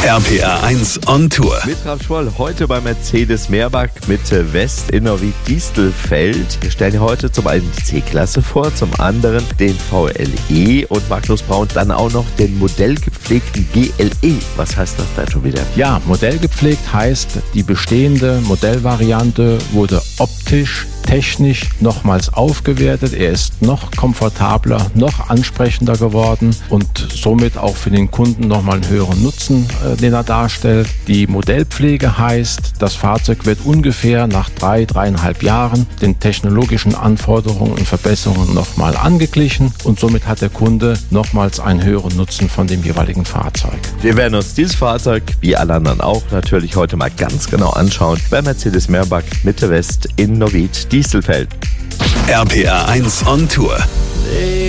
RPR 1 on Tour. Mit Ralf Schwoll, heute bei Mercedes Meerbach mit West Innovid Distelfeld. Wir stellen heute zum einen die C-Klasse vor, zum anderen den VLE und Magnus Braun dann auch noch den modellgepflegten GLE. Was heißt das dann schon wieder? Ja, modellgepflegt heißt, die bestehende Modellvariante wurde optisch, technisch nochmals aufgewertet. Er ist noch komfortabler, noch ansprechender geworden und somit auch für den Kunden nochmal einen höheren Nutzen, den er darstellt. Die Modellpflege heißt, das Fahrzeug wird ungefähr nach 3,5 Jahren den technologischen Anforderungen und Verbesserungen nochmal angeglichen und somit hat der Kunde nochmals einen höheren Nutzen von dem jeweiligen Fahrzeug. Wir werden uns dieses Fahrzeug, wie alle anderen auch, natürlich heute mal ganz genau anschauen bei Mercedes Meerbach Mitte West Innovid Distelfeld. RPR 1 on Tour.